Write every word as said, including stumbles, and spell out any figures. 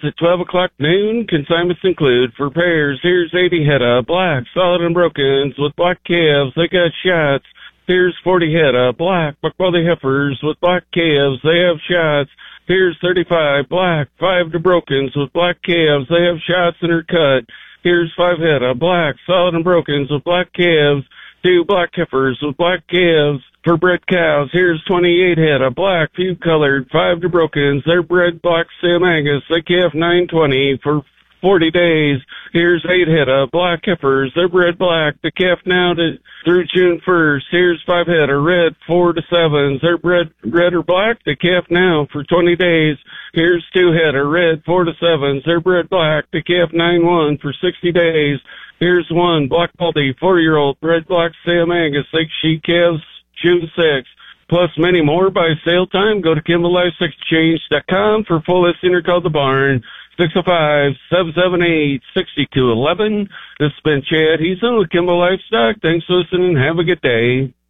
at twelve o'clock noon. Consignments include for pairs. Here's eighty head of black, solid and brokens with black calves. They got shots. Here's forty head of black buck-belly heifers with black calves. They have shots. Here's thirty-five black, five to brokens with black calves. They have shots and are cut. Here's five head of black, solid and brokens with black calves. Two black heifers with black calves for bred cows. Here's twenty-eight head of black, few colored, five to brokens. They're bred black Sam Angus. They calf nine twenty for forty days. Here's eight head of black heifers. They're bred black. The calf now to through June first. Here's five head of red, four to sevens. They're bred red or black. The calf now for twenty days. Here's two head of red, four to sevens. They're bred black. The calf nine one for sixty days. Here's one black baldy, four-year-old, bred black Sam Angus. Six she calves June sixth. Plus many more by sale time. Go to Kimball Livestock Exchange dot com for full listing or call the barn. six oh five, seven seven eight, six two one one. This has been Chad Heason with Kimball Livestock. Thanks for listening. Have a good day.